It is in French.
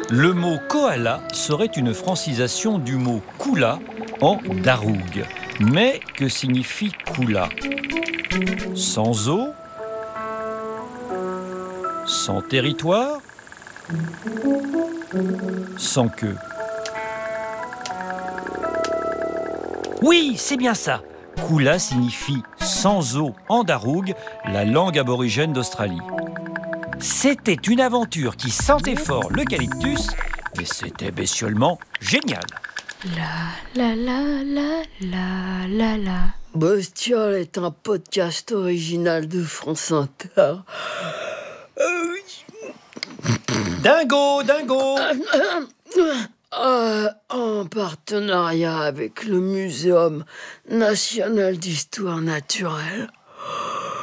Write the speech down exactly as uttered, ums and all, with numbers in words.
Le mot koala serait une francisation du mot koula en daroug. Mais que signifie koula? Sans eau? Sans territoire? Sans queue? Oui, c'est bien ça. Koula signifie sans eau en daroug, la langue aborigène d'Australie. C'était une aventure qui sentait fort l'eucalyptus, mais c'était bestiolement génial. La la la la la la la. Bestiole est un podcast original de France Inter. Dingo, dingo. Euh, en partenariat avec le Muséum national d'histoire naturelle.